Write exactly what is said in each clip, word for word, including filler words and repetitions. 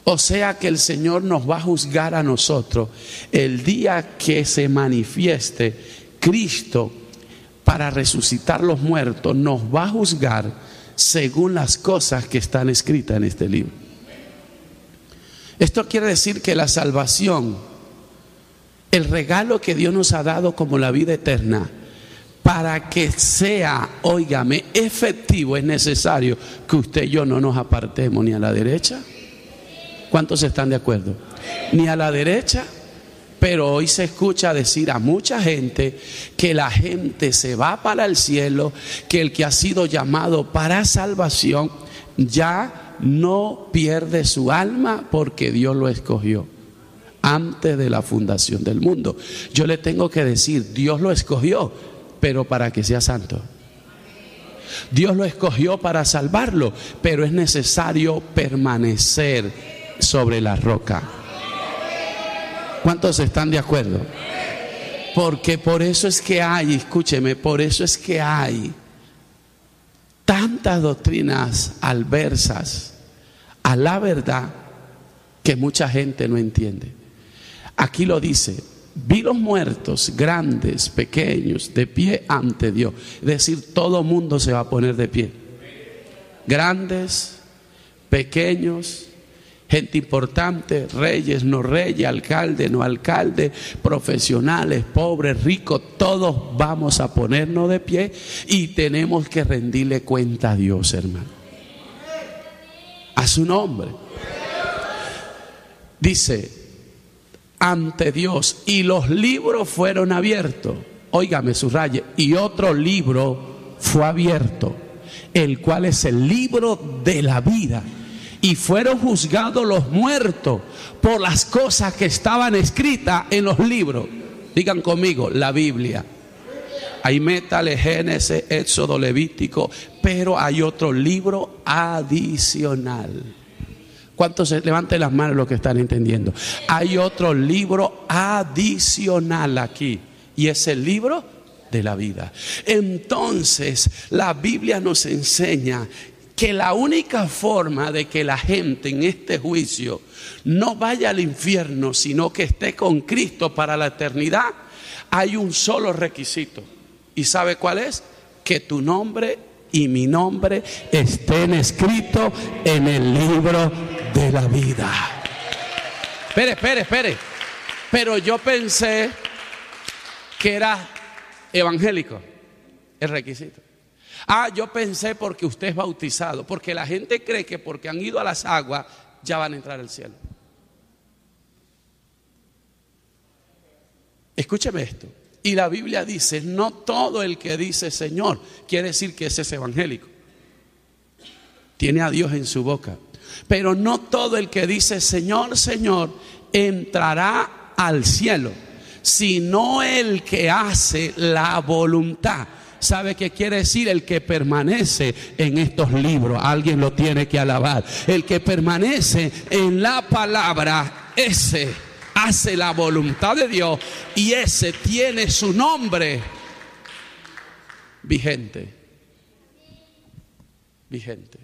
O sea que el Señor nos va a juzgar a nosotros el día que se manifieste Cristo para resucitar los muertos. Nos va a juzgar según las cosas que están escritas en este libro. Esto quiere decir que la salvación, el regalo que Dios nos ha dado como la vida eterna, para que sea, óigame, efectivo, es necesario que usted y yo no nos apartemos ni a la derecha. ¿Cuántos están de acuerdo? Ni a la derecha. Pero hoy se escucha decir a mucha gente que la gente se va para el cielo, que el que ha sido llamado para salvación ya no pierde su alma porque Dios lo escogió antes de la fundación del mundo. Yo le tengo que decir, Dios lo escogió, pero para que sea santo. Dios lo escogió para salvarlo, pero es necesario permanecer sobre la roca. ¿Cuántos están de acuerdo? Porque por eso es que hay, escúcheme, por eso es que hay tantas doctrinas adversas a la verdad que mucha gente no entiende. Aquí lo dice: vi los muertos, grandes, pequeños, de pie ante Dios. Es decir, todo mundo se va a poner de pie. Grandes, pequeños, gente importante, reyes, no reyes, alcalde, no alcalde, profesionales, pobres, ricos, todos vamos a ponernos de pie y tenemos que rendirle cuenta a Dios, hermano. A su nombre. Dice, ante Dios, y los libros fueron abiertos. Óigame, subraye, y otro libro fue abierto, el cual es el libro de la vida. Y fueron juzgados los muertos por las cosas que estaban escritas en los libros. Digan conmigo, la Biblia. Hay métale, Génesis, Éxodo, Levítico, pero hay otro libro adicional. ¿Cuántos levanten las manos los que están entendiendo? Hay otro libro adicional aquí, y es el libro de la vida. Entonces, la Biblia nos enseña que la única forma de que la gente en este juicio no vaya al infierno, sino que esté con Cristo para la eternidad, hay un solo requisito. ¿Y sabe cuál es? Que tu nombre y mi nombre estén escritos en el libro de la vida. Espere, espere, espere. Pero yo pensé que era evangélico el requisito. Ah, yo pensé porque usted es bautizado, porque la gente cree que porque han ido a las aguas ya van a entrar al cielo. Escúcheme esto. Y la Biblia dice, no todo el que dice Señor quiere decir que ese es evangélico. Tiene a Dios en su boca. Pero no todo el que dice Señor, Señor entrará al cielo, sino el que hace la voluntad. ¿Sabe qué quiere decir? El que permanece en estos libros. Alguien lo tiene que alabar. El que permanece en la palabra, ese hace la voluntad de Dios y ese tiene su nombre vigente. Vigente.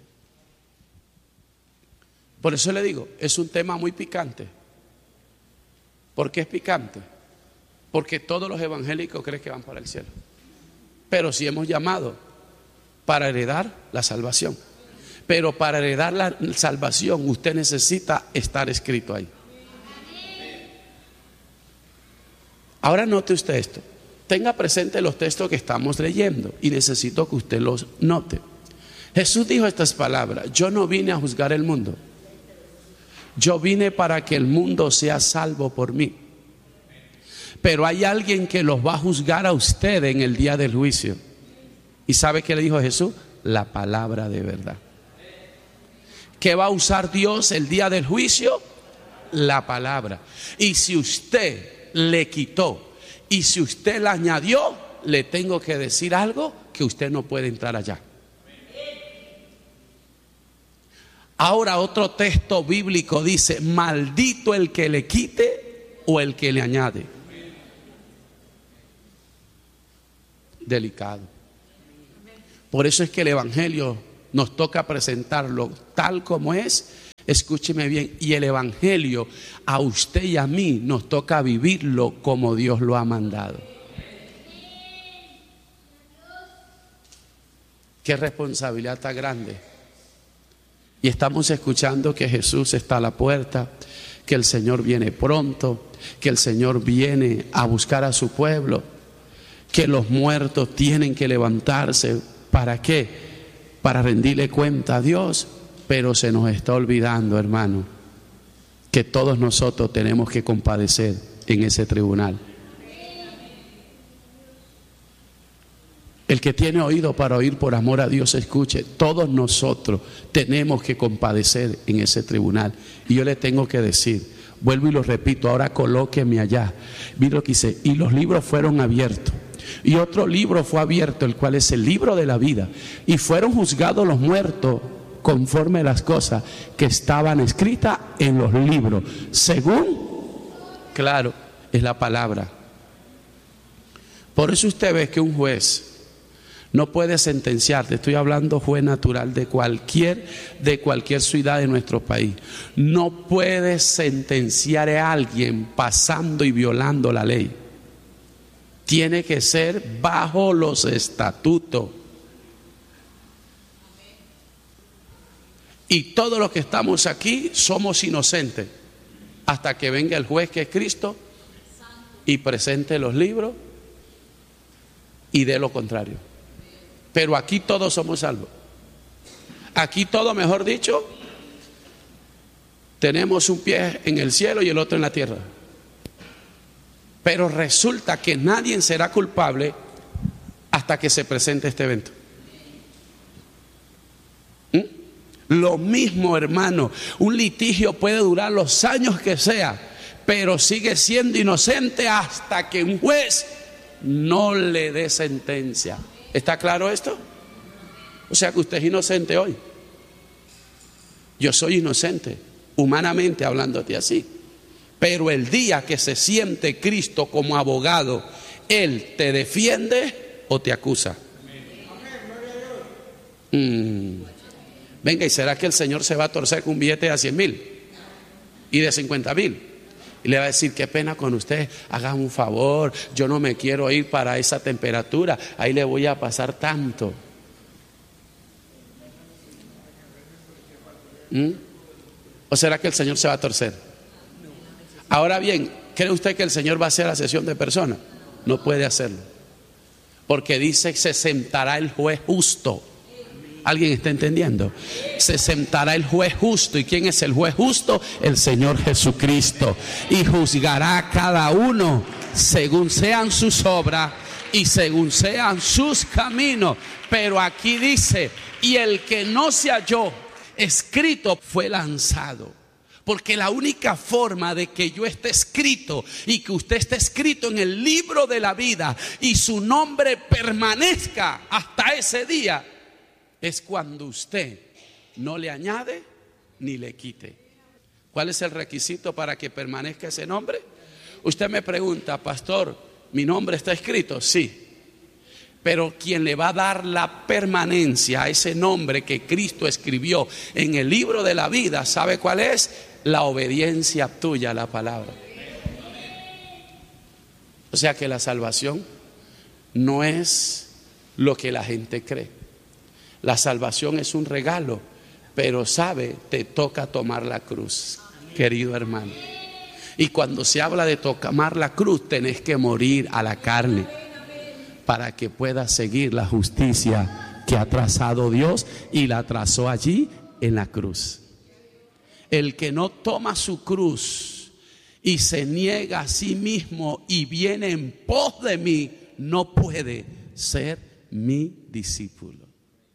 Por eso le digo, es un tema muy picante. ¿Por qué es picante? Porque todos los evangélicos creen que van para el cielo. Pero si hemos llamado para heredar la salvación. Pero para heredar la salvación usted necesita estar escrito ahí. Ahora note usted esto. Tenga presente los textos que estamos leyendo y necesito que usted los note. Jesús dijo estas palabras: yo no vine a juzgar el mundo, yo vine para que el mundo sea salvo por mí. Pero hay alguien que los va a juzgar a usted en el día del juicio. ¿Y sabe qué le dijo Jesús? La palabra de verdad. ¿Qué va a usar Dios el día del juicio? La palabra. Y si usted le quitó y si usted le añadió, le tengo que decir algo, que usted no puede entrar allá. Ahora otro texto bíblico dice: maldito el que le quite o el que le añade. Delicado. Por eso es que el evangelio nos toca presentarlo tal como es Escúcheme bien, y el evangelio a usted y a mí nos toca vivirlo como Dios lo ha mandado. Qué responsabilidad tan grande. Y estamos escuchando que Jesús está a la puerta, que el Señor viene pronto, que el Señor viene a buscar a su pueblo, que los muertos tienen que levantarse. ¿Para qué? Para rendirle cuenta a Dios. Pero se nos está olvidando, hermano, que todos nosotros tenemos que comparecer en ese tribunal. El que tiene oído para oír, por amor a Dios, escuche. Todos nosotros tenemos que compadecer en ese tribunal. Y yo le tengo que decir, vuelvo y lo repito, ahora colóqueme allá. Mira lo que dice, y los libros fueron abiertos. Y otro libro fue abierto, el cual es el libro de la vida. Y fueron juzgados los muertos conforme a las cosas que estaban escritas en los libros. Según, claro, es la palabra. Por eso usted ve que un juez no puede sentenciar, te estoy hablando juez natural de cualquier, de cualquier ciudad de nuestro país, no puede sentenciar a alguien pasando y violando la ley. Tiene que ser bajo los estatutos. Y todos los que estamos aquí somos inocentes hasta que venga el juez, que es Cristo, y presente los libros y dé lo contrario. Pero aquí todos somos salvos. Aquí todo, mejor dicho, tenemos un pie en el cielo y el otro en la tierra. Pero resulta que nadie será culpable hasta que se presente este evento. ¿Mm? Lo mismo, hermano, un litigio puede durar los años que sea, pero sigue siendo inocente hasta que un juez no le dé sentencia. ¿Está claro esto? O sea que usted es inocente hoy. Yo soy inocente, humanamente hablándote así. Pero el día que se siente Cristo como abogado, Él te defiende o te acusa. Mm. Venga, ¿y será que el Señor se va a torcer con un billete de cien mil y de cincuenta mil? Y le va a decir, qué pena con usted, haga un favor, yo no me quiero ir para esa temperatura, ahí le voy a pasar tanto. ¿Mm? ¿O será que el Señor se va a torcer? Ahora bien, ¿cree usted que el Señor va a hacer acepción de personas? No puede hacerlo, porque dice, se sentará el juez justo. ¿Alguien está entendiendo? Se sentará el juez justo. ¿Y quién es el juez justo? El Señor Jesucristo. Y juzgará a cada uno según sean sus obras y según sean sus caminos. Pero aquí dice, y el que no se halló escrito fue lanzado. Porque la única forma de que yo esté escrito y que usted esté escrito en el libro de la vida y su nombre permanezca hasta ese día, es cuando usted no le añade ni le quite. ¿Cuál es el requisito para que permanezca ese nombre? Usted me pregunta, pastor, ¿mi nombre está escrito? Sí. Pero quien le va a dar la permanencia a ese nombre que Cristo escribió en el libro de la vida, ¿sabe cuál es? La obediencia tuya a la palabra. O sea que la salvación no es lo que la gente cree. La salvación es un regalo, pero sabe, te toca tomar la cruz, querido hermano. Y cuando se habla de tomar la cruz, tenés que morir a la carne para que puedas seguir la justicia que ha trazado Dios y la trazó allí en la cruz. El que no toma su cruz y se niega a sí mismo y viene en pos de mí, no puede ser mi discípulo.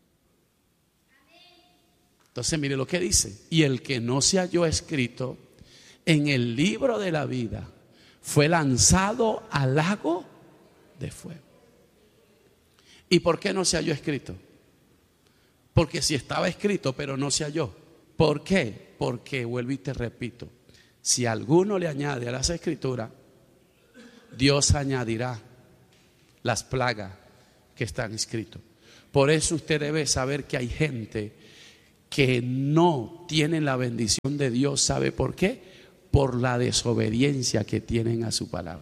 Entonces mire lo que dice, y el que no se halló escrito en el libro de la vida fue lanzado al lago de fuego. ¿Y por qué no se halló escrito? Porque si estaba escrito pero no se halló. ¿Por qué? Porque, vuelvo y te repito, si alguno le añade a las escrituras, Dios añadirá las plagas que están escritas. Por eso usted debe saber que hay gente que no tienen la bendición de Dios. ¿Sabe por qué? Por la desobediencia que tienen a su palabra.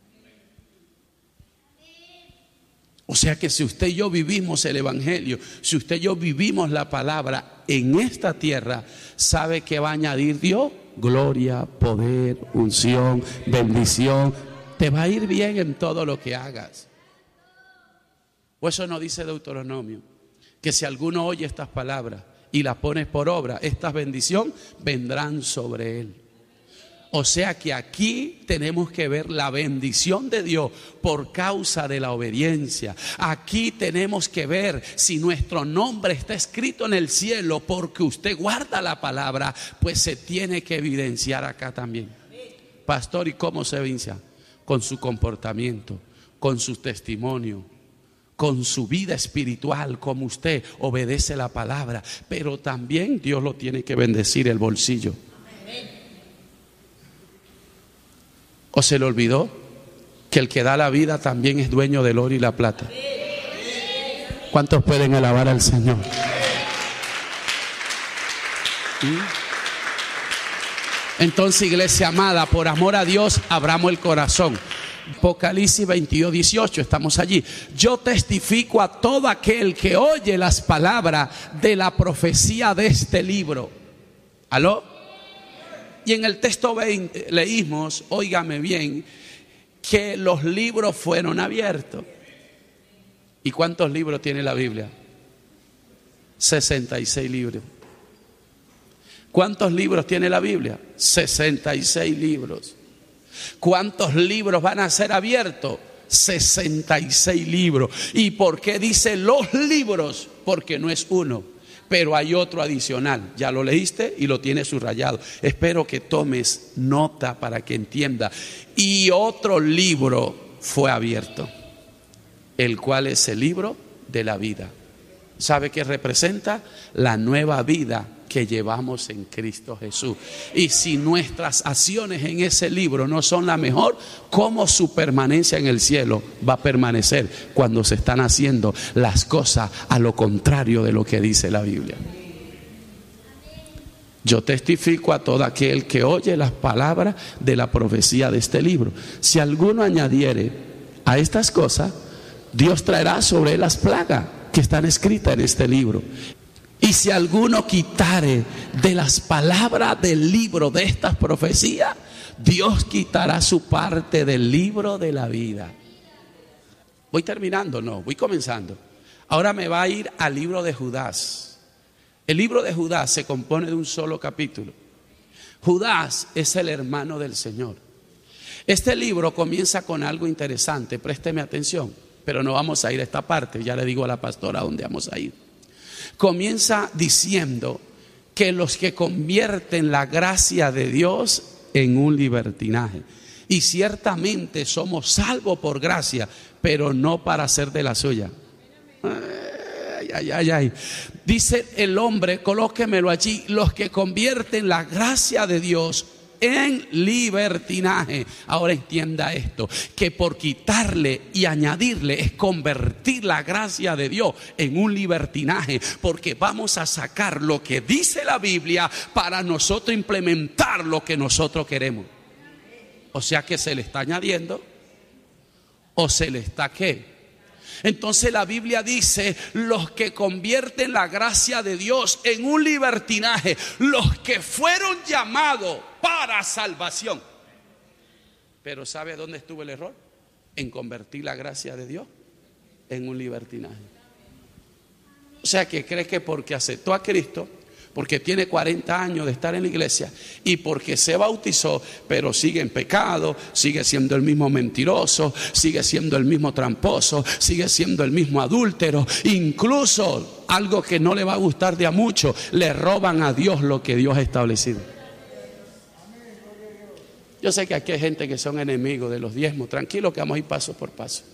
O sea que si usted y yo vivimos el evangelio, si usted y yo vivimos la palabra en esta tierra, ¿sabe qué va a añadir Dios? Gloria, poder, unción, bendición. Te va a ir bien en todo lo que hagas. O eso no dice Deuteronomio, que si alguno oye estas palabras y las pones por obra, estas bendiciones vendrán sobre él. O sea que aquí tenemos que ver la bendición de Dios por causa de la obediencia. Aquí tenemos que ver si nuestro nombre está escrito en el cielo porque usted guarda la palabra, pues se tiene que evidenciar acá también. Pastor, ¿y cómo se evidencia? Con su comportamiento, con su testimonio, con su vida espiritual, como usted obedece la palabra. Pero también Dios lo tiene que bendecir el bolsillo. ¿O se le olvidó que el que da la vida también es dueño del oro y la plata? ¿Cuántos pueden alabar al Señor? Entonces, iglesia amada, por amor a Dios, abramos el corazón. Apocalipsis veintidós, dieciocho, estamos allí. Yo testifico a todo aquel que oye las palabras de la profecía de este libro. ¿Aló? Y en el texto veinte leímos, óigame bien, que los libros fueron abiertos. ¿Y cuántos libros tiene la Biblia? sesenta y seis libros. ¿Cuántos libros tiene la Biblia? sesenta y seis libros. ¿Cuántos libros van a ser abiertos? sesenta y seis libros. ¿Y por qué dice los libros? Porque no es uno, pero hay otro adicional. Ya lo leíste y lo tienes subrayado. Espero que tomes nota para que entienda. Y otro libro fue abierto, el cual es el libro de la vida. ¿Sabe qué representa? La nueva vida que llevamos en Cristo Jesús. Y si nuestras acciones en ese libro no son la mejor, ¿cómo su permanencia en el cielo va a permanecer cuando se están haciendo las cosas a lo contrario de lo que dice la Biblia? Yo testifico a todo aquel que oye las palabras de la profecía de este libro. Si alguno añadiere a estas cosas, Dios traerá sobre él las plagas que están escritas en este libro. Y si alguno quitare de las palabras del libro de estas profecías, Dios quitará su parte del libro de la vida. Voy terminando, no, voy comenzando. Ahora me va a ir al libro de Judas. El libro de Judas se compone de un solo capítulo. Judas es el hermano del Señor. Este libro comienza con algo interesante, présteme atención, pero no vamos a ir a esta parte, ya le digo a la pastora a dónde vamos a ir. Comienza diciendo que los que convierten la gracia de Dios en un libertinaje. Y ciertamente somos salvos por gracia, pero no para hacer de la suya. Ay, ay, ay, ay. Dice el hombre, colóquemelo allí, los que convierten la gracia de Dios en libertinaje. Ahora entienda esto, que por quitarle y añadirle es convertir la gracia de Dios en un libertinaje, porque vamos a sacar lo que dice la Biblia para nosotros implementar lo que nosotros queremos. O sea que se le está añadiendo o se le está ¿qué? Entonces la Biblia dice, los que convierten la gracia de Dios en un libertinaje, los que fueron llamados para salvación. Pero ¿sabe dónde estuvo el error? En convertir la gracia de Dios en un libertinaje. O sea que cree que porque aceptó a Cristo, porque tiene cuarenta años de estar en la iglesia y porque se bautizó, pero sigue en pecado, sigue siendo el mismo mentiroso, sigue siendo el mismo tramposo, sigue siendo el mismo adúltero, incluso algo que no le va a gustar de a mucho, le roban a Dios lo que Dios ha establecido. Yo sé que aquí hay gente que son enemigos de los diezmos, tranquilo que vamos a ir paso por paso.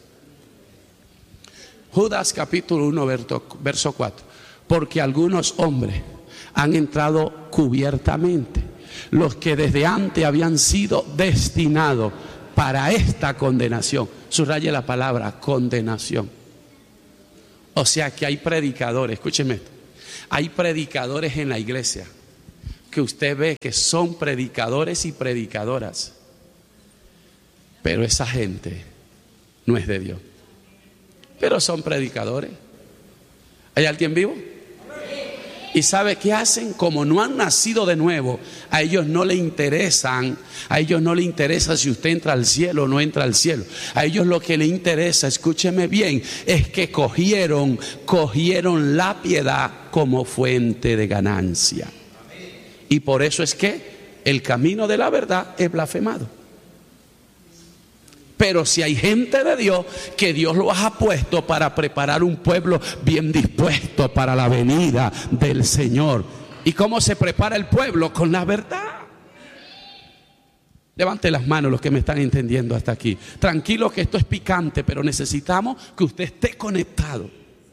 Judas capítulo uno verso cuatro, porque algunos hombres han entrado cubiertamente, los que desde antes habían sido destinados para esta condenación. Subraye la palabra condenación. O sea que hay predicadores, escúcheme esto, Hay predicadores en la iglesia que usted ve que son predicadores y predicadoras, pero esa gente no es de Dios, pero son predicadores. ¿Hay alguien vivo? ¿Y sabe qué hacen? Como no han nacido de nuevo, a ellos no le interesan, a ellos no le interesa si usted entra al cielo o no entra al cielo. A ellos lo que le interesa, escúcheme bien, es que cogieron, cogieron la piedad como fuente de ganancia. Y por eso es que el camino de la verdad es blasfemado. Pero si hay gente de Dios, que Dios los ha puesto para preparar un pueblo bien dispuesto para la venida del Señor. ¿Y cómo se prepara el pueblo? Con la verdad. Levante las manos los que me están entendiendo hasta aquí. Tranquilo que esto es picante, pero necesitamos que usted esté conectado.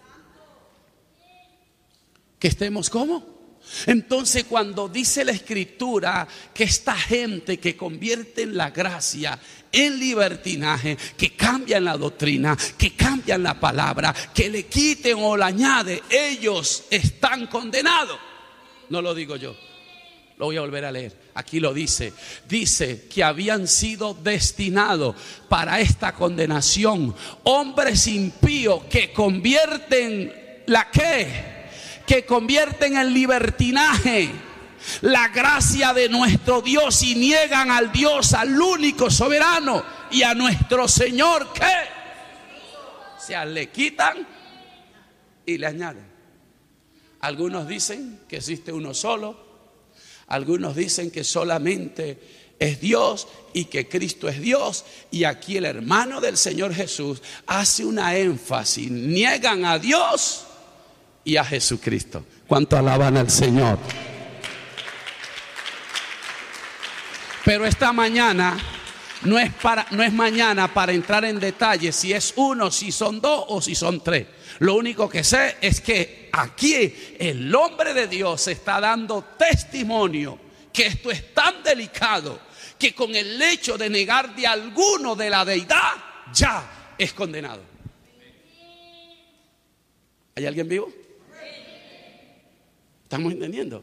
Que estemos ¿cómo? Entonces, cuando dice la Escritura que esta gente que convierte en la gracia en libertinaje, que cambian la doctrina, que cambian la palabra, que le quiten o la añaden, ellos están condenados. No lo digo yo, lo voy a volver a leer. Aquí lo dice. Dice que habían sido destinados para esta condenación hombres impíos que convierten la ¿qué? Que convierten en libertinaje la gracia de nuestro Dios y niegan al Dios, al único soberano, y a nuestro Señor, ¿qué? O sea, le quitan y le añaden. Algunos dicen que existe uno solo, algunos dicen que solamente es Dios y que Cristo es Dios, y aquí el hermano del Señor Jesús hace una énfasis: niegan a Dios y a Jesucristo. ¿Cuánto alaban al Señor? Pero esta mañana no es para, no es mañana para entrar en detalles si es uno, si son dos o si son tres. Lo único que sé es que aquí el hombre de Dios está dando testimonio que esto es tan delicado que con el hecho de negar de alguno de la deidad ya es condenado. ¿Hay alguien vivo? ¿Estamos entendiendo?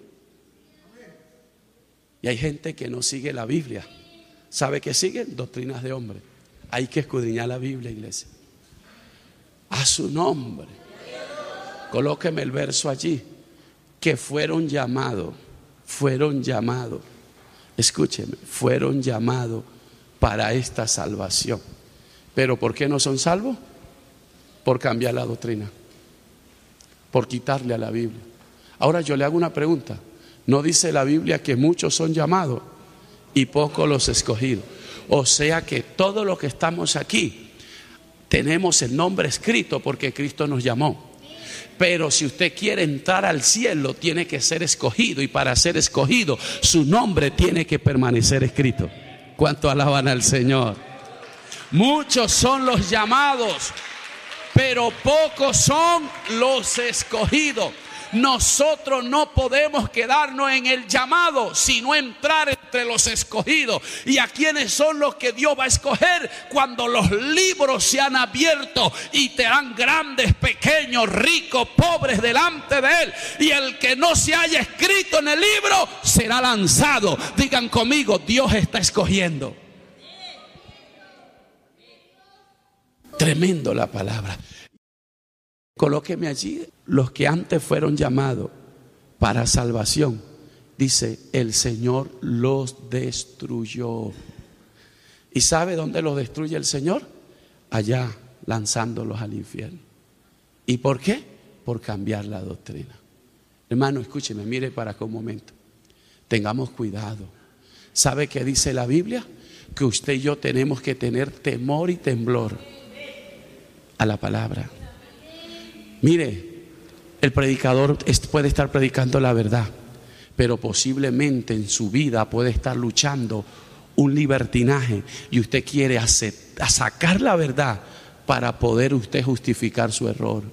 Y hay gente que no sigue la Biblia. ¿Sabe qué siguen? Doctrinas de hombres. Hay que escudriñar la Biblia, iglesia. A su nombre. Colóqueme el verso allí. Que fueron llamados, fueron llamados. Escúcheme, fueron llamados para esta salvación. ¿Pero por qué no son salvos? Por cambiar la doctrina, por quitarle a la Biblia. Ahora yo le hago una pregunta. ¿No dice la Biblia que muchos son llamados y pocos los escogidos? O sea que todos los que estamos aquí tenemos el nombre escrito porque Cristo nos llamó. Pero si usted quiere entrar al cielo, tiene que ser escogido, y para ser escogido su nombre tiene que permanecer escrito. ¿Cuánto alaban al Señor? Muchos son los llamados, pero pocos son los escogidos. Nosotros no podemos quedarnos en el llamado, sino entrar entre los escogidos. ¿Y a quiénes son los que Dios va a escoger? Cuando los libros se han abierto y te dan grandes, pequeños, ricos, pobres delante de Él. Y el que no se haya escrito en el libro será lanzado. Digan conmigo: Dios está escogiendo. Tremendo la palabra. Colóqueme allí los que antes fueron llamados para salvación. Dice: el Señor los destruyó. ¿Y sabe dónde los destruye el Señor? Allá, lanzándolos al infierno. ¿Y por qué? Por cambiar la doctrina. Hermano, escúcheme, mire para acá un momento. Tengamos cuidado. ¿Sabe qué dice la Biblia? Que usted y yo tenemos que tener temor y temblor a la palabra. Mire, el predicador puede estar predicando la verdad, pero posiblemente en su vida puede estar luchando un libertinaje, y usted quiere hacer, a sacar la verdad para poder usted justificar su error.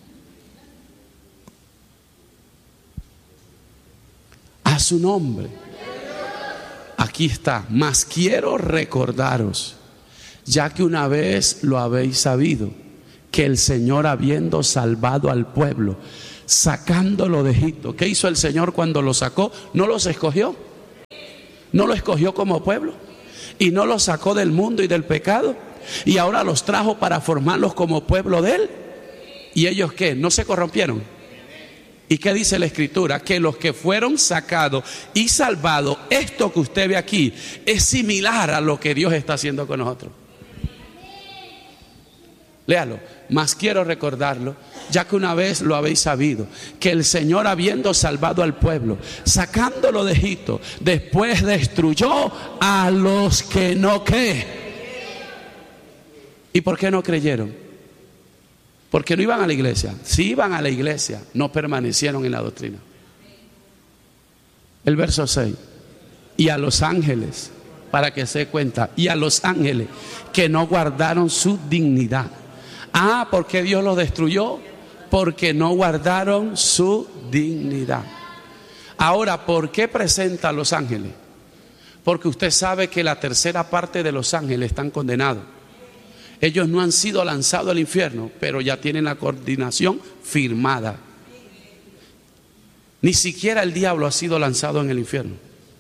A su nombre. Aquí está. Mas quiero recordaros, ya que una vez lo habéis sabido, que el Señor, habiendo salvado al pueblo, sacándolo de Egipto. ¿Qué hizo el Señor cuando los sacó? ¿No los escogió? ¿No los escogió como pueblo? ¿Y no los sacó del mundo y del pecado? ¿Y ahora los trajo para formarlos como pueblo de Él? ¿Y ellos qué? ¿No se corrompieron? ¿Y qué dice la Escritura? Que los que fueron sacados y salvados, esto que usted ve aquí, es similar a lo que Dios está haciendo con nosotros. Léalo, mas quiero recordarlo, ya que una vez lo habéis sabido, que el Señor, habiendo salvado al pueblo, sacándolo de Egipto, después destruyó a los que no creen. ¿Y por qué no creyeron? Porque no iban a la iglesia. Si iban a la iglesia, no permanecieron en la doctrina. El verso seis. Y a los ángeles, para que se dé cuenta, y a los ángeles que no guardaron su dignidad. Ah, ¿por qué Dios los destruyó? Porque no guardaron su dignidad. Ahora, ¿por qué presenta a los ángeles? Porque usted sabe que la tercera parte de los ángeles están condenados. Ellos no han sido lanzados al infierno, pero ya tienen la coordinación firmada. Ni siquiera el diablo ha sido lanzado en el infierno.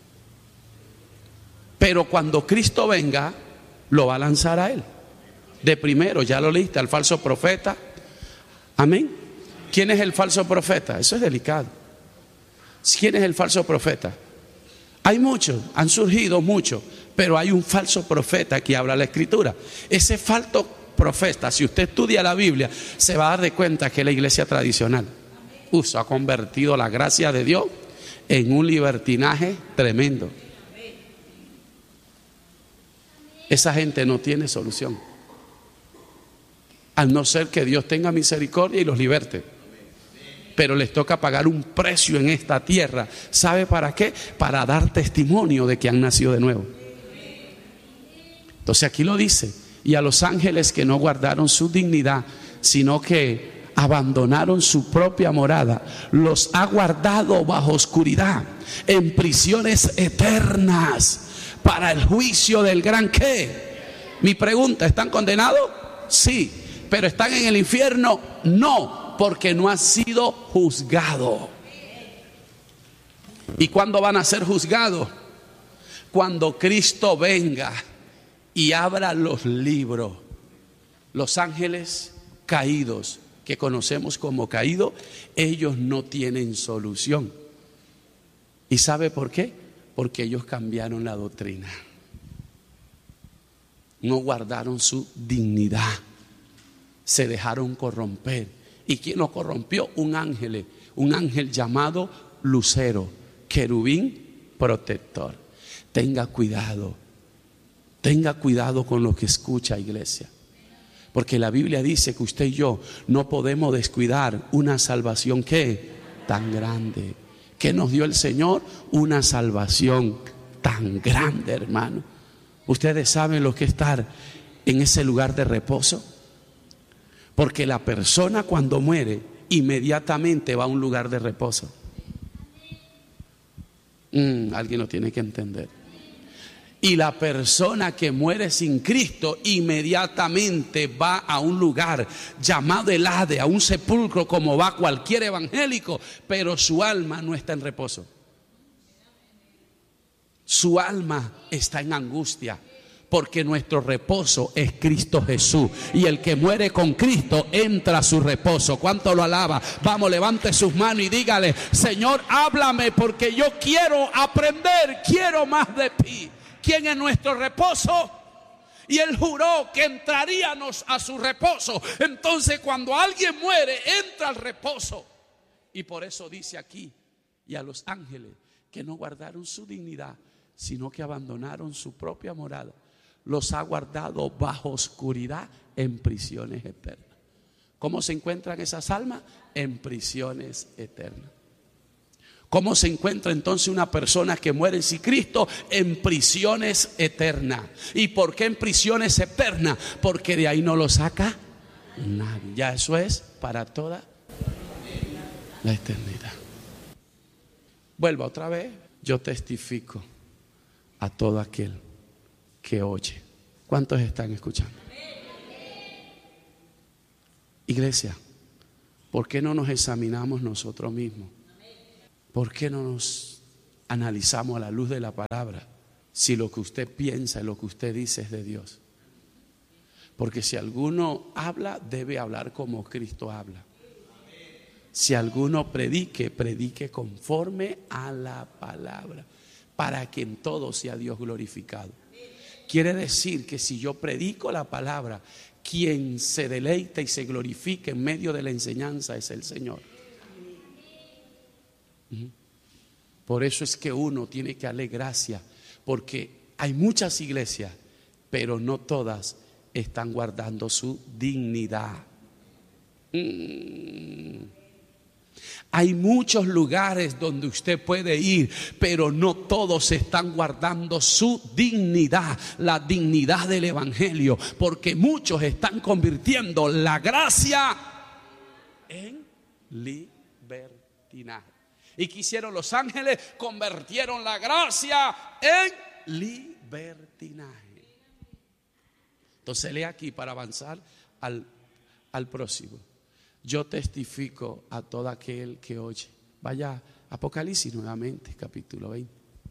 Pero cuando Cristo venga, lo va a lanzar a él. De primero, ya lo leíste, al falso profeta. Amén. ¿Quién es el falso profeta? Eso es delicado. ¿Quién es el falso profeta? Hay muchos, han surgido muchos, pero hay un falso profeta que habla la Escritura. Ese falso profeta, si usted estudia la Biblia, se va a dar de cuenta que es la iglesia tradicional. Uso ha convertido la gracia de Dios en un libertinaje tremendo. Esa gente no tiene solución, al no ser que Dios tenga misericordia y los liberte. Pero les toca pagar un precio en esta tierra. ¿Sabe para qué? Para dar testimonio de que han nacido de nuevo. Entonces aquí lo dice: y a los ángeles que no guardaron su dignidad, sino que abandonaron su propia morada, los ha guardado bajo oscuridad, en prisiones eternas, para el juicio del gran ¿qué? Mi pregunta, ¿están condenados? Sí. ¿Pero están en el infierno? No, porque no ha sido juzgado. ¿Y cuándo van a ser juzgados? Cuando Cristo venga y abra los libros. Los ángeles caídos, que conocemos como caídos, ellos no tienen solución. ¿Y sabe por qué? Porque ellos cambiaron la doctrina. No guardaron su dignidad. Se dejaron corromper. ¿Y quién los corrompió? Un ángel, un ángel llamado Lucero, querubín protector. Tenga cuidado, tenga cuidado con lo que escucha, iglesia. Porque la Biblia dice que usted y yo no podemos descuidar una salvación que tan grande. Que nos dio el Señor una salvación tan grande, hermano. Ustedes saben lo que es estar en ese lugar de reposo. Porque la persona cuando muere inmediatamente va a un lugar de reposo. Mm, alguien lo tiene que entender. Y la persona que muere sin Cristo inmediatamente va a un lugar llamado el Hades, a un sepulcro como va cualquier evangélico, pero su alma no está en reposo. Su alma está en angustia. Porque nuestro reposo es Cristo Jesús. Y el que muere con Cristo entra a su reposo. ¿Cuánto lo alaba? Vamos, levante sus manos y dígale: Señor, háblame, porque yo quiero aprender, quiero más de ti. ¿Quién es nuestro reposo? Y Él juró que entraríamos a su reposo. Entonces cuando alguien muere, entra al reposo. Y por eso dice aquí: y a los ángeles que no guardaron su dignidad, sino que abandonaron su propia morada, los ha guardado bajo oscuridad en prisiones eternas. ¿Cómo se encuentran esas almas? En prisiones eternas. ¿Cómo se encuentra entonces una persona que muere sin Cristo? En prisiones eternas. ¿Y por qué en prisiones eternas? Porque de ahí no lo saca nadie. Ya eso es para toda la eternidad. Vuelva otra vez. Yo testifico a todo aquel que oye. ¿Cuántos están escuchando? Iglesia, ¿por qué no nos examinamos nosotros mismos? ¿Por qué no nos analizamos a la luz de la palabra si lo que usted piensa y lo que usted dice es de Dios? Porque si alguno habla, debe hablar como Cristo habla. Si alguno predique, predique conforme a la palabra, para que en todo sea Dios glorificado. Quiere decir que si yo predico la palabra, quien se deleita y se glorifica en medio de la enseñanza es el Señor. Por eso es que uno tiene que darle gracias, porque hay muchas iglesias, pero no todas están guardando su dignidad. Mm. Hay muchos lugares donde usted puede ir, pero no todos están guardando su dignidad, la dignidad del evangelio, porque muchos están convirtiendo la gracia en libertinaje. ¿Y qué hicieron los ángeles? Convirtieron la gracia en libertinaje. Entonces lea aquí para avanzar al, al próximo. Yo testifico a todo aquel que oye. Vaya Apocalipsis nuevamente, capítulo veinte.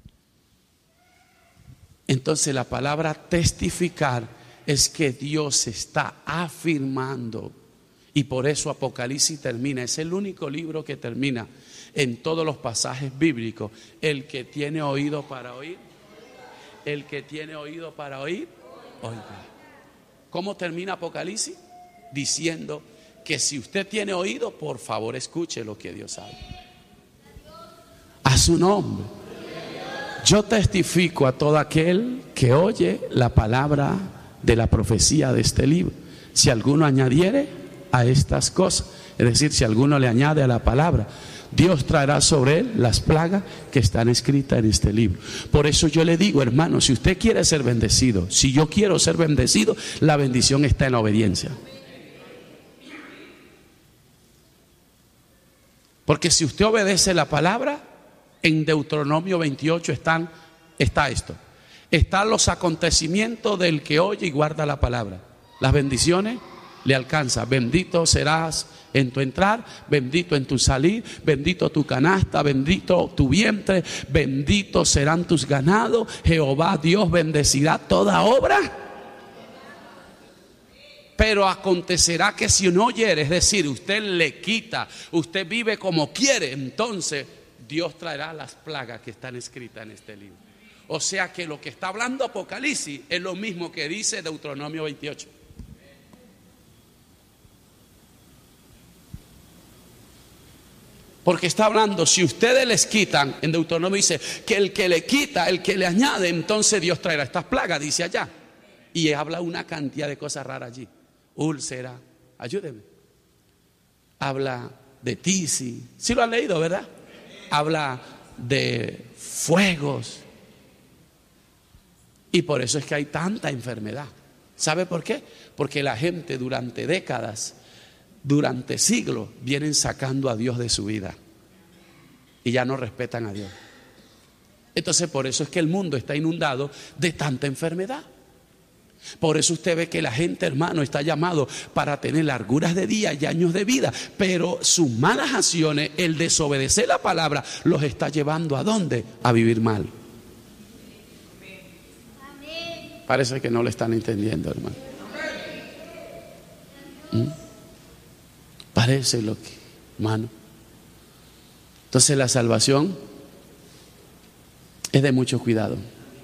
Entonces la palabra testificar es que Dios está afirmando. Y por eso Apocalipsis termina. Es el único libro que termina en todos los pasajes bíblicos. El que tiene oído para oír. El que tiene oído para oír, oiga. ¿Cómo termina Apocalipsis? Diciendo que si usted tiene oído, por favor escuche lo que Dios habla. A su nombre. Yo testifico a todo aquel que oye la palabra de la profecía de este libro. Si alguno añadiere a estas cosas, es decir, si alguno le añade a la palabra, Dios traerá sobre él las plagas que están escritas en este libro. Por eso yo le digo, hermano, si usted quiere ser bendecido, si yo quiero ser bendecido, la bendición está en la obediencia. Porque si usted obedece la palabra, en Deuteronomio veintiocho están, está esto. Están los acontecimientos del que oye y guarda la palabra. Las bendiciones le alcanzan. Bendito serás en tu entrar, bendito en tu salir, bendito tu canasta, bendito tu vientre, bendito serán tus ganados. Jehová Dios bendecirá toda obra. Pero acontecerá que si no oyere, es decir, usted le quita, usted vive como quiere, entonces Dios traerá las plagas que están escritas en este libro. O sea que lo que está hablando Apocalipsis es lo mismo que dice Deuteronomio veintiocho. Porque está hablando, si ustedes les quitan, en Deuteronomio dice que el que le quita, el que le añade, entonces Dios traerá estas plagas, dice allá. Y habla una cantidad de cosas raras allí. Úlcera, ayúdeme. Habla de tisis, sí lo han leído, ¿verdad? Habla de fuegos. Y por eso es que hay tanta enfermedad. ¿Sabe por qué? Porque la gente durante décadas, durante siglos, vienen sacando a Dios de su vida y ya no respetan a Dios. Entonces por eso es que el mundo está inundado de tanta enfermedad. Por eso usted ve que la gente, hermano, está llamado para tener larguras de día y años de vida, pero sus malas acciones, el desobedecer la palabra, los está llevando ¿a dónde? A vivir mal. Parece que no lo están entendiendo, hermano. ¿Mm? Parece lo que, hermano. Entonces la salvación es de mucho cuidado.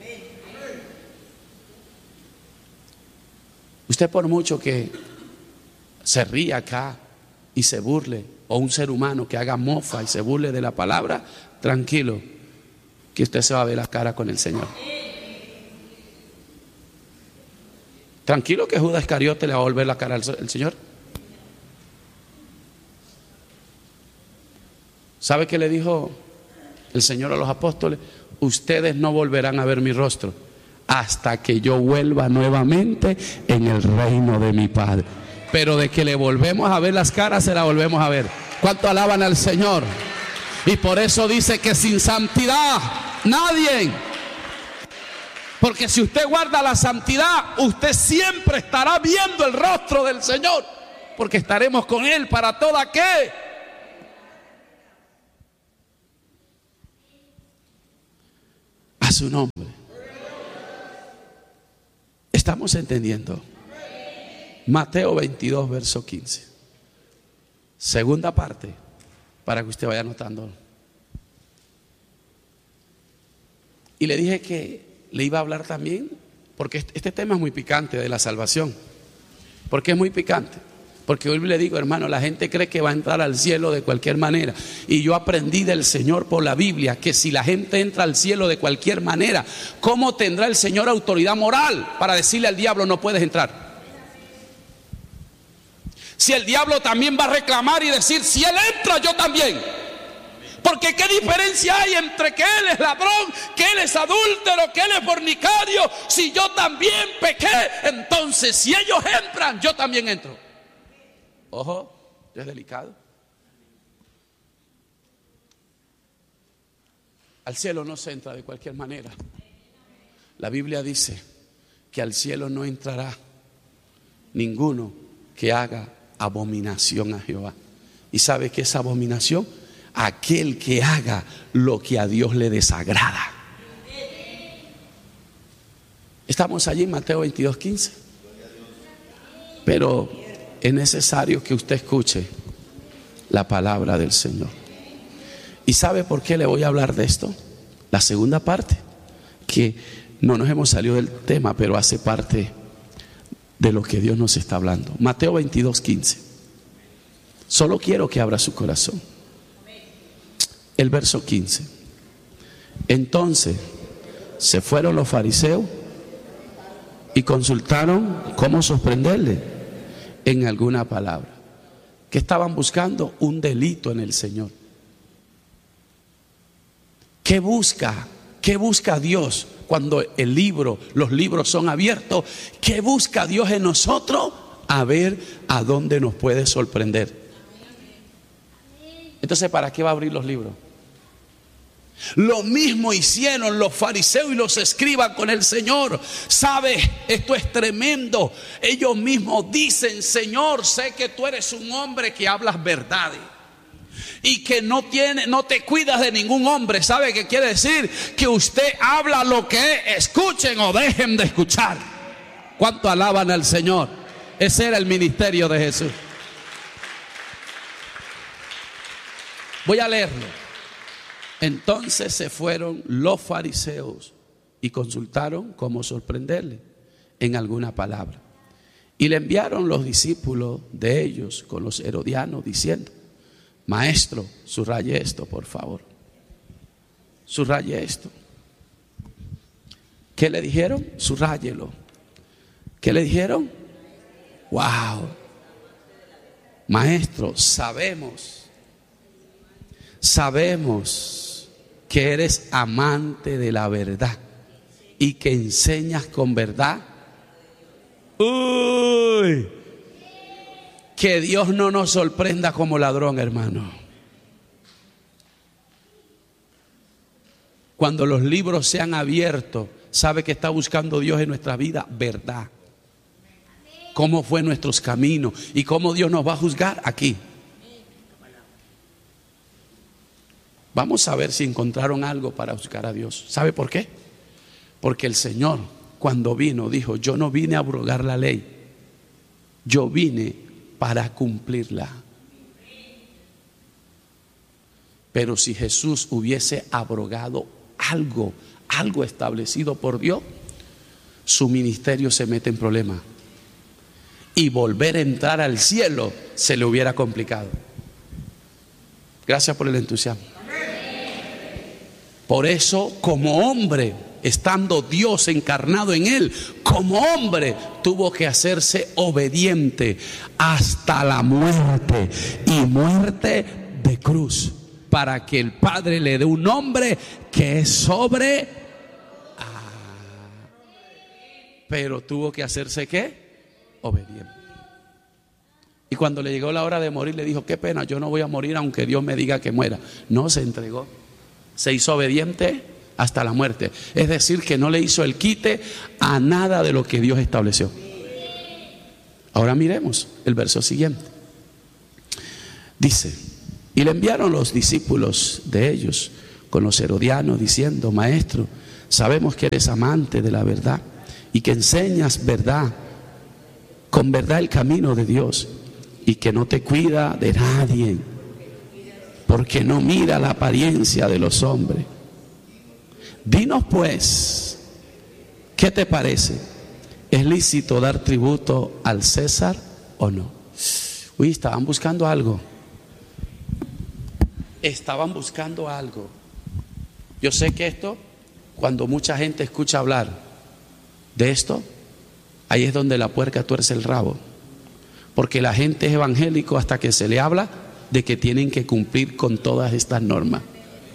Usted por mucho que se ría acá y se burle, o un ser humano que haga mofa y se burle de la palabra, tranquilo, que usted se va a ver la cara con el Señor. Tranquilo que Judas Iscariote le va a volver la cara al Señor. ¿Sabe qué le dijo el Señor a los apóstoles? Ustedes no volverán a ver mi rostro hasta que yo vuelva nuevamente en el reino de mi Padre. Pero de que le volvemos a ver las caras, se la volvemos a ver. ¿Cuánto alaban al Señor? Y por eso dice que sin santidad nadie. Porque si usted guarda la santidad, usted siempre estará viendo el rostro del Señor. Porque estaremos con Él para toda ¿qué? A su nombre. ¿Estamos entendiendo? Mateo veintidós, verso quince. Segunda parte, para que usted vaya anotando. Y le dije que le iba a hablar también, porque este, este tema es muy picante, de la salvación. ¿Por qué es muy picante? Porque hoy le digo, hermano, la gente cree que va a entrar al cielo de cualquier manera. Y yo aprendí del Señor por la Biblia que si la gente entra al cielo de cualquier manera, ¿cómo tendrá el Señor autoridad moral para decirle al diablo no puedes entrar? Si el diablo también va a reclamar y decir, si él entra, yo también. Porque qué diferencia hay entre que él es ladrón, que él es adúltero, que él es fornicario. Si yo también pequé, entonces si ellos entran, yo también entro. Ojo, es delicado. Al cielo no se entra de cualquier manera. La Biblia dice que al cielo no entrará ninguno que haga abominación a Jehová. ¿Y sabe qué es abominación? Aquel que haga lo que a Dios le desagrada. Estamos allí en Mateo veintidós, quince. Pero es necesario que usted escuche la palabra del Señor. ¿Y sabe por qué le voy a hablar de esto? La segunda parte, que no nos hemos salido del tema, pero hace parte de lo que Dios nos está hablando. Mateo veintidós, quince. Solo quiero que abra su corazón. El verso quince. Entonces se fueron los fariseos y consultaron cómo sorprenderle en alguna palabra. Que estaban buscando un delito en el Señor. ¿Qué busca? ¿Qué busca Dios cuando el libro, los libros son abiertos? ¿Qué busca Dios en nosotros? A ver a dónde nos puede sorprender. Entonces, ¿para qué va a abrir los libros? Lo mismo hicieron los fariseos y los escribas con el Señor. ¿Sabe? Esto es tremendo. Ellos mismos dicen, Señor, sé que tú eres un hombre que hablas verdades y que no tiene, no te cuidas de ningún hombre. ¿Sabe qué quiere decir? Que usted habla lo que escuchen o dejen de escuchar. ¿Cuánto alaban al Señor? Ese era el ministerio de Jesús. Voy a leerlo. Entonces se fueron los fariseos y consultaron cómo sorprenderle en alguna palabra. Y le enviaron los discípulos de ellos con los herodianos diciendo, Maestro, subraye esto, por favor. Subraye esto. ¿Qué le dijeron? Subráyelo. ¿Qué le dijeron? Wow. Maestro, sabemos, sabemos que eres amante de la verdad y que enseñas con verdad. Uy, que Dios no nos sorprenda como ladrón, hermano. Cuando los libros sean abiertos, sabe que está buscando Dios en nuestra vida verdad. Cómo fue nuestros caminos y cómo Dios nos va a juzgar aquí. Vamos a ver si encontraron algo para juzgar a Dios. ¿Sabe por qué? Porque el Señor, cuando vino, dijo, yo no vine a abrogar la ley, yo vine para cumplirla. Pero si Jesús hubiese abrogado algo, algo establecido por Dios, su ministerio se mete en problemas. Y volver a entrar al cielo se le hubiera complicado. Gracias por el entusiasmo. Por eso, como hombre, estando Dios encarnado en él, como hombre tuvo que hacerse obediente hasta la muerte, y muerte de cruz, para que el Padre le dé un nombre que es sobre. Ah, pero tuvo que hacerse ¿qué? Obediente. Y cuando le llegó la hora de morir, le dijo, qué pena, yo no voy a morir aunque Dios me diga que muera. No, se entregó, se hizo obediente hasta la muerte. Es decir, que no le hizo el quite a nada de lo que Dios estableció. Ahora miremos el verso siguiente. Dice, y le enviaron los discípulos de ellos con los herodianos diciendo: Maestro, sabemos que eres amante de la verdad y que enseñas verdad, con verdad el camino de Dios, y que no te cuida de nadie, porque no mira la apariencia de los hombres. Dinos pues, ¿qué te parece? ¿Es lícito dar tributo al César o no? Uy, estaban buscando algo. Estaban buscando algo. Yo sé que esto, cuando mucha gente escucha hablar de esto, ahí es donde la puerca tuerce el rabo. Porque la gente es evangélico hasta que se le habla de que tienen que cumplir con todas estas normas.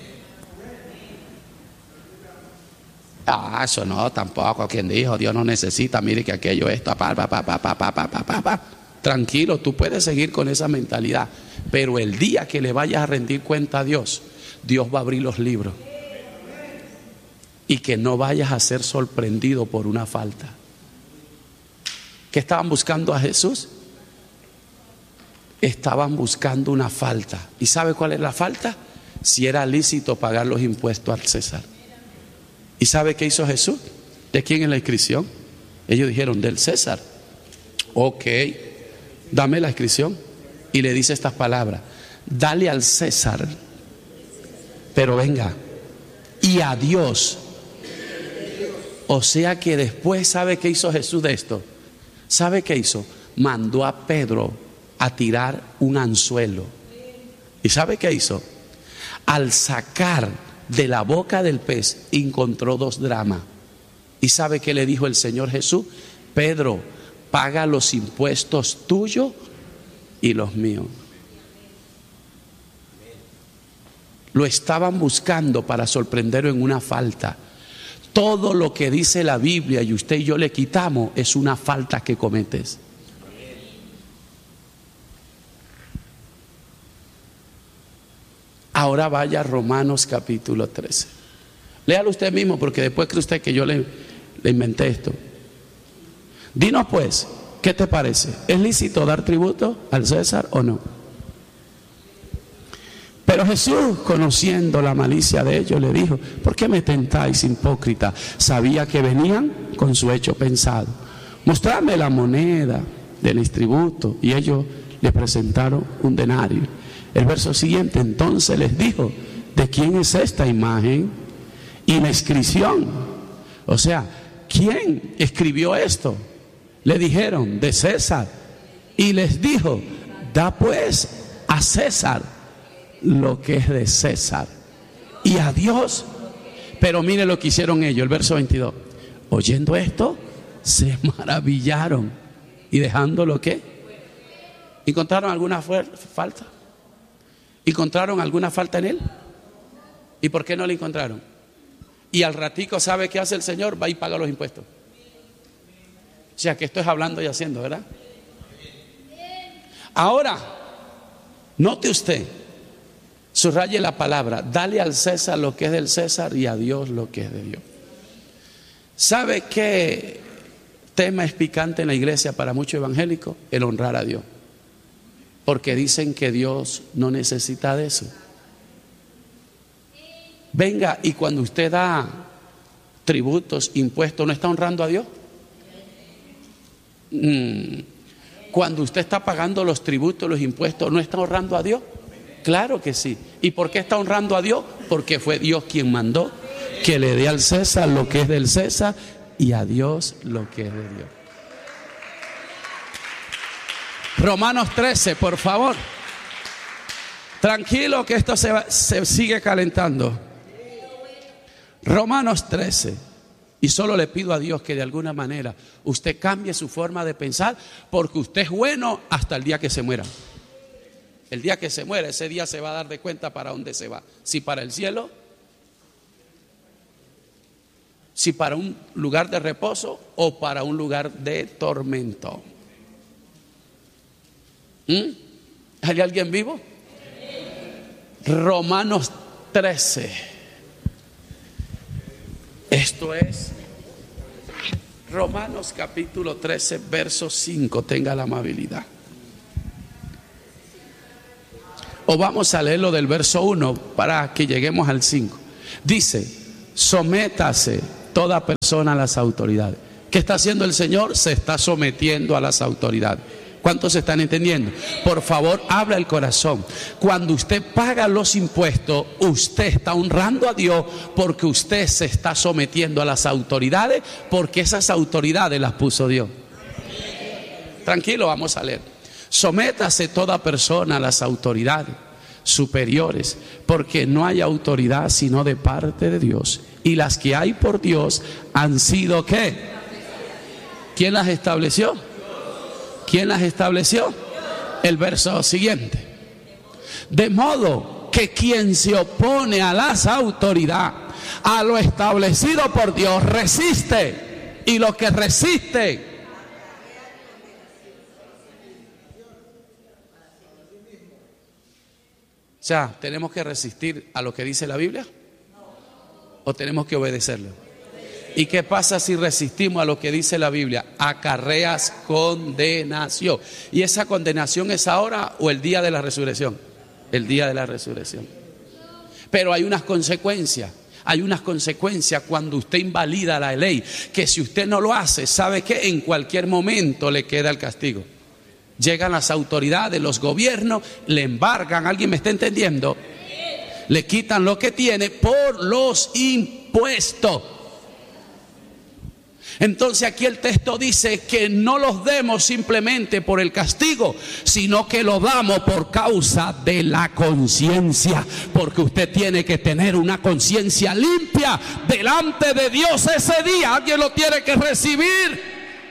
Ah, eso no, tampoco. Quien dijo, Dios no necesita, mire que aquello, esto, pa, pa, pa, pa, pa, pa, pa, pa, pa. Tranquilo, tú puedes seguir con esa mentalidad, pero el día que le vayas a rendir cuenta a Dios, Dios va a abrir los libros. Y que no vayas a ser sorprendido por una falta. ¿Qué estaban buscando a Jesús? Estaban buscando una falta. ¿Y sabe cuál es la falta? Si era lícito pagar los impuestos al César. ¿Y sabe qué hizo Jesús? ¿De quién es la inscripción? Ellos dijeron, del César. Ok, dame la inscripción. Y le dice estas palabras: dale al César, pero venga, y a Dios. O sea que después, ¿sabe qué hizo Jesús de esto? ¿Sabe qué hizo? Mandó a Pedro a tirar un anzuelo. ¿Y sabe qué hizo? Al sacar de la boca del pez encontró dos dracmas. ¿Y sabe qué le dijo el Señor Jesús? Pedro, paga los impuestos tuyos y los míos. Lo estaban buscando para sorprenderlo en una falta. Todo lo que dice la Biblia y usted y yo le quitamos es una falta que cometes. Ahora vaya a Romanos capítulo trece. Léalo usted mismo, porque después cree usted que yo le, le inventé esto. Dinos pues, ¿qué te parece? ¿Es lícito dar tributo al César o no? Pero Jesús, conociendo la malicia de ellos, le dijo: ¿por qué me tentáis, hipócrita? Sabía que venían con su hecho pensado. Mostradme la moneda del tributo. Y ellos le presentaron un denario. El verso siguiente, entonces les dijo: ¿de quién es esta imagen y la inscripción? O sea, ¿quién escribió esto? Le dijeron: de César. Y les dijo: da pues a César lo que es de César, y a Dios. Pero mire lo que hicieron ellos, el verso veintidós. Oyendo esto, se maravillaron. ¿Y dejando lo qué? ¿Encontraron alguna falta? ¿Encontraron alguna falta en él? ¿Y por qué no le encontraron? Y al ratico, ¿sabe qué hace el Señor? Va y paga los impuestos. O sea que esto es hablando y haciendo, ¿verdad? Ahora, note usted, subraye la palabra: dale al César lo que es del César y a Dios lo que es de Dios. ¿Sabe qué tema es picante en la iglesia para muchos evangélicos? El honrar a Dios. Porque dicen que Dios no necesita de eso. Venga, y cuando usted da tributos, impuestos, ¿no está honrando a Dios? Mm. Cuando usted está pagando los tributos, los impuestos, ¿no está honrando a Dios? Claro que sí. ¿Y por qué está honrando a Dios? Porque fue Dios quien mandó que le dé al César lo que es del César y a Dios lo que es de Dios. Romanos trece, por favor. Tranquilo que esto se, va, se sigue calentando. Romanos trece. Y solo le pido a Dios que de alguna manera usted cambie su forma de pensar, porque usted es bueno hasta el día que se muera. El día que se muera, ese día se va a dar de cuenta para dónde se va. Si para el cielo, si para un lugar de reposo o para un lugar de tormento. ¿Mm? ¿Hay alguien vivo? Romanos trece. Esto es Romanos capítulo trece, verso cinco. Tenga la amabilidad. O vamos a leerlo del verso uno para que lleguemos al cinco. Dice, sométase toda persona a las autoridades. ¿Qué está haciendo el Señor? Se está sometiendo a las autoridades. ¿Cuántos se están entendiendo? Por favor, abra el corazón. Cuando usted paga los impuestos, usted está honrando a Dios porque usted se está sometiendo a las autoridades, porque esas autoridades las puso Dios. Tranquilo, vamos a leer. Sométase toda persona a las autoridades superiores, porque no hay autoridad sino de parte de Dios. Y las que hay por Dios han sido ¿qué? ¿Quién las estableció? ¿Quién las estableció? El verso siguiente. De modo que quien se opone a las autoridades, a lo establecido por Dios, resiste. Y lo que resiste, o sea, ¿tenemos que resistir a lo que dice la Biblia? ¿O tenemos que obedecerlo? ¿Y qué pasa si resistimos a lo que dice la Biblia? Acarreas condenación. ¿Y esa condenación es ahora o el día de la resurrección? El día de la resurrección. Pero hay unas consecuencias. Hay unas consecuencias cuando usted invalida la ley. Que si usted no lo hace, ¿sabe qué? En cualquier momento le queda el castigo. Llegan las autoridades, los gobiernos, le embargan. ¿Alguien me está entendiendo? Le quitan lo que tiene por los impuestos. Entonces aquí el texto dice que no los demos simplemente por el castigo, sino que lo damos por causa de la conciencia, porque usted tiene que tener una conciencia limpia delante de Dios ese día. Alguien lo tiene que recibir.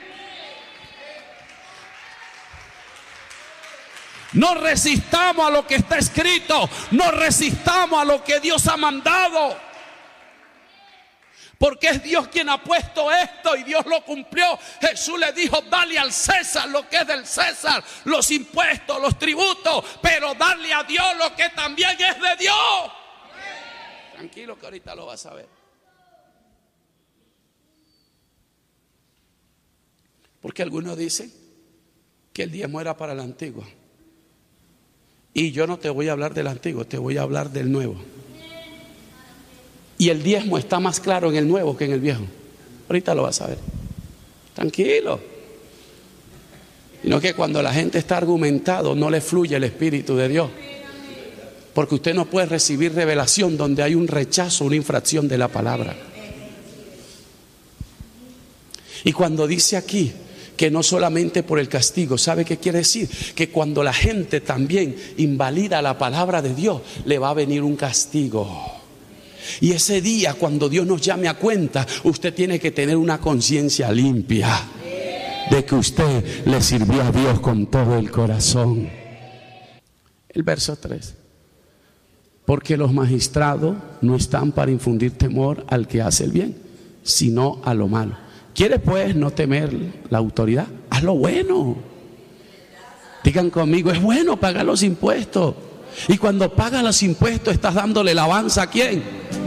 No resistamos a lo que está escrito, no resistamos a lo que Dios ha mandado. Porque es Dios quien ha puesto esto y Dios lo cumplió. Jesús le dijo, dale al César lo que es del César, los impuestos, los tributos, pero darle a Dios lo que también es de Dios. Tranquilo que ahorita lo vas a ver. Porque algunos dicen que el diezmo era para el antiguo. Y yo no te voy a hablar del antiguo, te voy a hablar del nuevo. Y el diezmo está más claro en el nuevo que en el viejo. Ahorita lo vas a ver. Tranquilo. Sino que cuando la gente está argumentado, no le fluye el Espíritu de Dios. Porque usted no puede recibir revelación donde hay un rechazo, una infracción de la palabra. Y cuando dice aquí que no solamente por el castigo, ¿sabe qué quiere decir? Que cuando la gente también invalida la palabra de Dios, le va a venir un castigo. Y ese día, cuando Dios nos llame a cuenta, usted tiene que tener una conciencia limpia de que usted le sirvió a Dios con todo el corazón. El verso tres. Porque los magistrados no están para infundir temor al que hace el bien, sino a lo malo. ¿Quiere pues no temer la autoridad? Haz lo bueno. Digan conmigo, es bueno pagar los impuestos. Y cuando pagas los impuestos, estás dándole alabanza ¿a quién?